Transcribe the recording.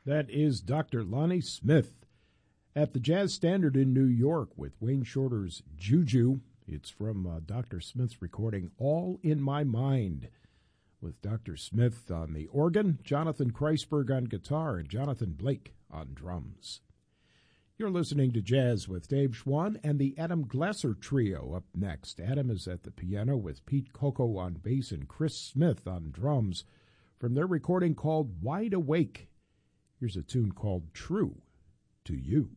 That is Dr. Lonnie Smith at the Jazz Standard in New York with Wayne Shorter's Juju. It's from Dr. Smith's recording All in My Mind, with Dr. Smith on the organ, Jonathan Kreisberg on guitar, and Jonathan Blake on drums. You're listening to Jazz with Dave Schwann and the Adam Glasser Trio up next. Adam is at the piano with Pete Coco on bass and Chris Smith on drums from their recording called Wide Awake. Here's a tune called True to You.